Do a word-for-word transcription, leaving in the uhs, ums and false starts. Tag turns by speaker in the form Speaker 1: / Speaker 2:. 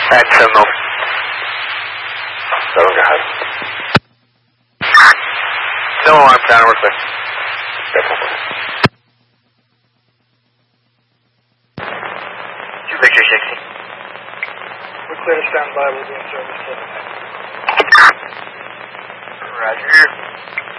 Speaker 1: At Seminole. So go ahead. No alarm sound, we're clear. Two Victor sixty.
Speaker 2: We're clear to stand by, we'll be in service.
Speaker 1: Roger.